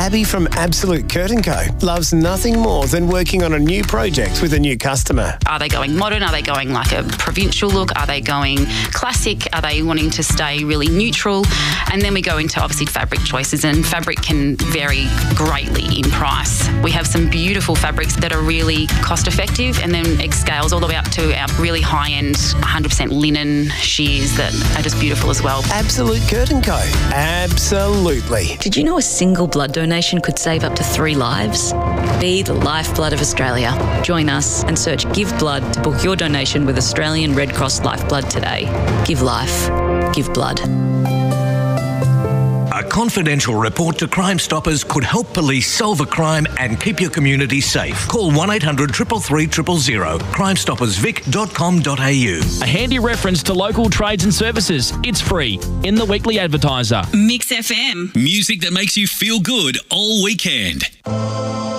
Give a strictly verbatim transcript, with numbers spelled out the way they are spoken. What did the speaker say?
Abby from Absolute Curtain Co. loves nothing more than working on a new project with a new customer. Are they going modern? Are they going like a provincial look? Are they going classic? Are they wanting to stay really neutral? And then we go into obviously fabric choices, and fabric can vary greatly in price. We have some beautiful fabrics that are really cost effective, and then it scales all the way up to our really high-end one hundred percent linen sheers that are just beautiful as well. Absolute Curtain Co. Absolutely. Did you know a single blood donation could save up to three lives? Be the lifeblood of Australia. Join us and search Give Blood to book your donation with Australian Red Cross Lifeblood today. Give life. Give blood. A confidential report to Crime Stoppers could help police solve a crime and keep your community safe. Call one eight hundred three three three zero zero, crime stoppers vic dot com dot a u. A handy reference to local trades and services. It's free in the Weekly Advertiser. Mix F M. Music that makes you feel good all weekend.